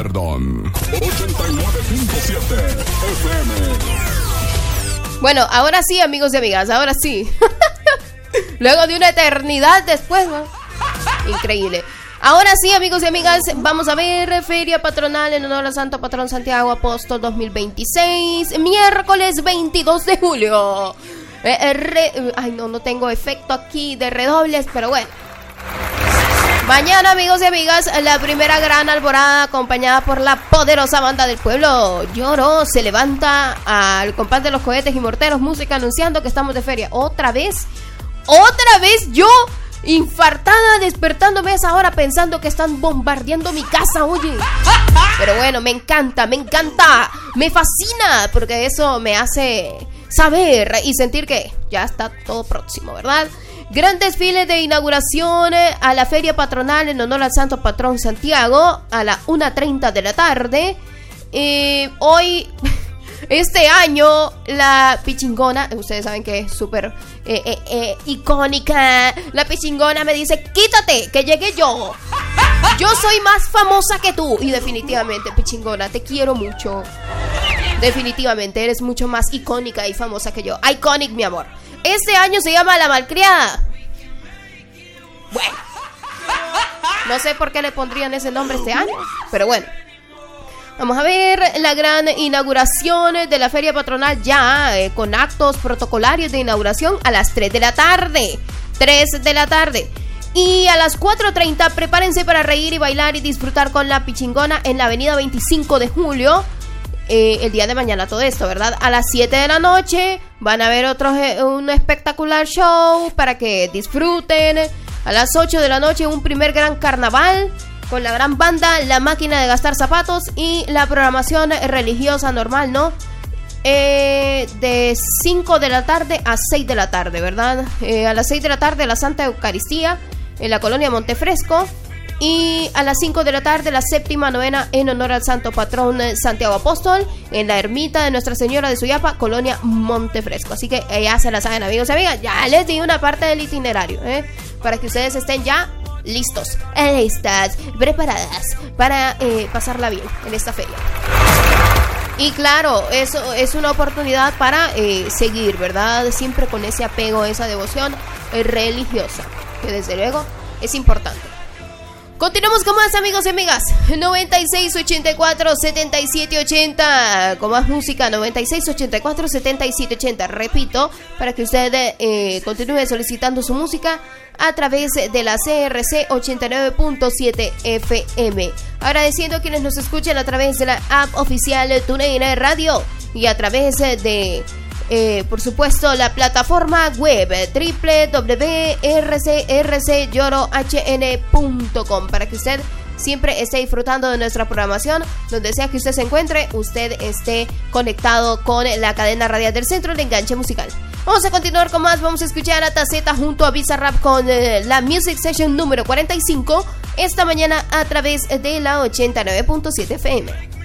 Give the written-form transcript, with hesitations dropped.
Perdón. 89.7 FM. Bueno, ahora sí, amigos y amigas, ahora sí. Luego de una eternidad después, ¿no? Increíble. Ahora sí, amigos y amigas, vamos a ver Feria Patronal en honor al Santo Patrón Santiago Apóstol 2026, miércoles 22 de julio. Ay, no tengo efecto aquí de redobles, pero bueno. Mañana, amigos y amigas, la primera gran alborada acompañada por la poderosa banda del pueblo. Lloro, se levanta al compás de los cohetes y morteros, música anunciando que estamos de feria. Otra vez yo infartada despertándome a esa hora pensando que están bombardeando mi casa, oye. Pero bueno, me encanta, me fascina, porque eso me hace saber y sentir que ya está todo próximo, ¿verdad? Gran desfile de inauguración a la Feria Patronal en honor al Santo Patrón Santiago a la 1:30 de la tarde. Hoy, este año, la pichingona, ustedes saben que es súper icónica. La pichingona me dice, quítate, que llegué yo. Yo soy más famosa que tú. Y definitivamente, pichingona, te quiero mucho. Definitivamente, eres mucho más icónica y famosa que yo. Iconic, mi amor. Este año se llama La Malcriada. Bueno, no sé por qué le pondrían ese nombre este año, pero bueno. Vamos a ver la gran inauguración de la Feria Patronal ya con actos protocolarios de inauguración a las 3 de la tarde. 3 de la tarde. Y a las 4:30 prepárense para reír y bailar y disfrutar con la pichingona en la avenida 25 de julio. El día de mañana todo esto, ¿verdad? A las 7 de la noche van a ver un espectacular show para que disfruten. A las 8 de la noche un primer gran carnaval con la gran banda La Máquina de Gastar Zapatos y la programación religiosa normal, ¿no? De 5 de la tarde a 6 de la tarde, ¿verdad? A las 6 de la tarde la Santa Eucaristía en la colonia Montefresco. Y a las 5 de la tarde la séptima novena en honor al Santo Patrón Santiago Apóstol en la ermita de Nuestra Señora de Suyapa, colonia Montefresco. Así que ya se la saben, amigos y amigas. Ya les di una parte del itinerario, para que ustedes estén ya listos, listas, preparadas para pasarla bien en esta feria. Y claro, eso es una oportunidad para seguir, ¿verdad? Siempre con ese apego, esa devoción religiosa, que desde luego es importante. Continuamos con más, amigos y amigas. 9684-7780. Con más música, 9684-7780. Repito, para que usted continúe solicitando su música a través de la CRC 89.7 FM. Agradeciendo a quienes nos escuchan a través de la app oficial TuneIn Radio y a través de... por supuesto, la plataforma web www.rcrcllorohn.com para que usted siempre esté disfrutando de nuestra programación. Donde sea que usted se encuentre, usted esté conectado con la cadena radial del Centro de Enganche Musical. Vamos a continuar con más. Vamos a escuchar a Taceta junto a Bizarrap con la Music Session número 45 esta mañana a través de la 89.7 FM.